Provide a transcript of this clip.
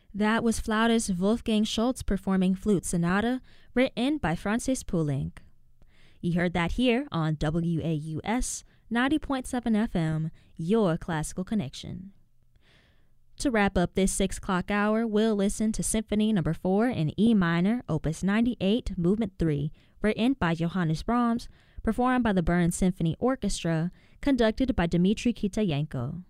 That was flautist Wolfgang Schultz performing Flute Sonata, written by Francis Poulenc. You heard that here on WAUS 90.7 FM, your classical connection. To wrap up this 6 o'clock hour, we'll listen to Symphony No. 4 in E minor, Opus 98, Movement 3, written by Johannes Brahms, performed by the Bern Symphony Orchestra, conducted by Dmitry Kitayenko.